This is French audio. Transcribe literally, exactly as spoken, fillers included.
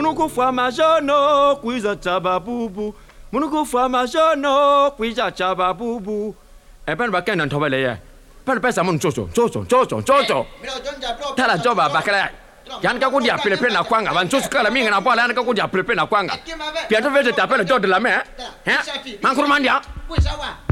Munuku fama jono kuiza chaba bubu. Munuku fama jono kuiza chaba bubu. Eh ben ba ken ntoba le ya. Pan pesa mun chocho chocho chocho chocho. Tala joba bakala. Yan ka kudia pepe na kwanga ban chocho kala minga na bola yan ka kudia pepe na kwanga. Pia to vete tapela jodo la me. Hein? Mankuru mandia.